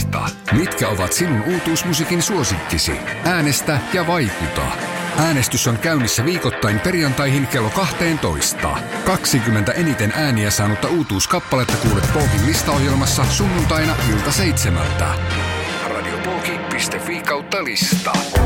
lista. Mitkä ovat sinun uutuusmusiikin suosikkisi? Äänestä ja vaikuta. Äänestys on käynnissä viikoittain perjantaihin kello 12. 20 eniten ääniä saanutta uutuuskappaletta kuulet Pookin listaohjelmassa sunnuntaina ilta 7. Radiopoki.fi/lista.